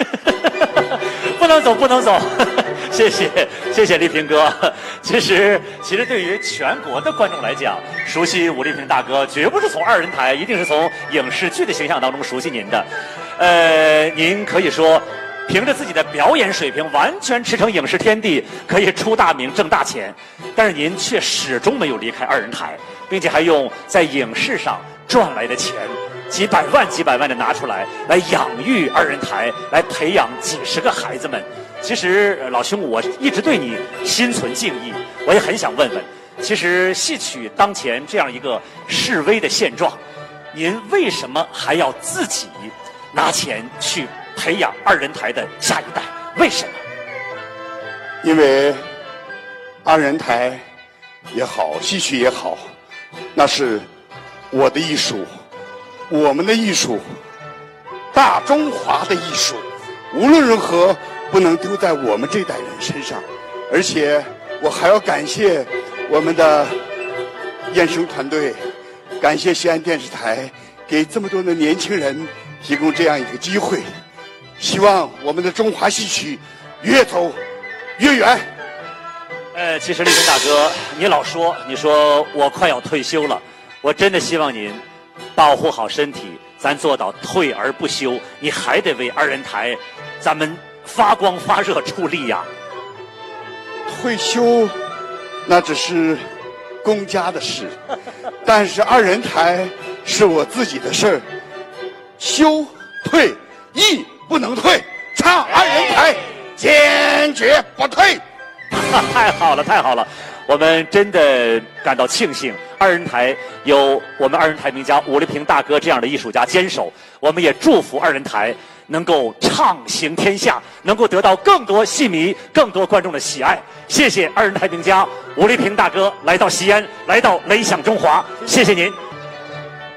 不能走，不能走。谢谢丽萍哥。其实对于全国的观众来讲，熟悉武丽萍大哥，绝不是从二人台，一定是从影视剧的形象当中熟悉您的。您可以说凭着自己的表演水平，完全驰骋影视天地，可以出大名挣大钱，但是您却始终没有离开二人台，并且还用在影视上赚来的钱几百万的拿出来养育二人台，来培养几十个孩子们。其实老兄，我一直对你心存敬意，我也很想问问，其实戏曲当前这样一个式微的现状，您为什么还要自己拿钱去培养二人台的下一代？为什么？ 因为二人台也好，戏曲也好，那是我的艺术，我们的艺术，大中华的艺术，无论如何不能丢在我们这代人身上。而且我还要感谢我们的验声团队，感谢西安电视台给这么多的年轻人提供这样一个机会，希望我们的中华戏曲越走越远。 其实丽萍大哥，你说我快要退休了，我真的希望您保护好身体，咱做到退而不休，你还得为二人台咱们发光发热出力呀。 退休那只是公家的事，但是二人台是我自己的事儿，休退亦不能退，唱二人台坚决不退。 太好了，太好了！我们真的感到庆幸，二人台有我们二人台名家武丽萍大哥这样的艺术家坚守，我们也祝福二人台能够畅行天下，能够得到更多戏迷、更多观众的喜爱。谢谢二人台名家武丽萍大哥来到西安，来到雷响中华，谢谢您。